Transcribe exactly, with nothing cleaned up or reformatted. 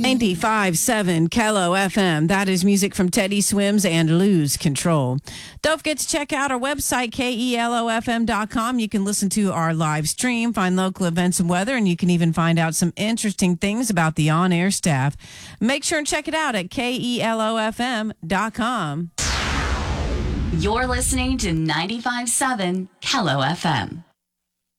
ninety-five point seven Kello F M. That is music from Teddy Swims and Lose Control. Don't forget to check out our website, K E L O F M dot com. You can listen to our live stream, find local events and weather, and you can even find out some interesting things about the on-air staff. Make sure and check it out at K E L O F M dot com. You're listening to ninety-five point seven Kello F M.